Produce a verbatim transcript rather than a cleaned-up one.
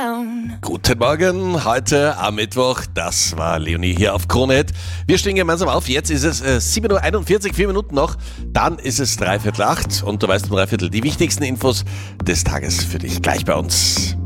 down. Guten Morgen, heute am Mittwoch, das war Leonie hier auf Krone. Wir stehen gemeinsam auf, jetzt ist es äh, sieben Uhr einundvierzig, vier Minuten noch, dann ist es dreiviertel acht und du weißt um dreiviertel die wichtigsten Infos des Tages für dich gleich bei uns.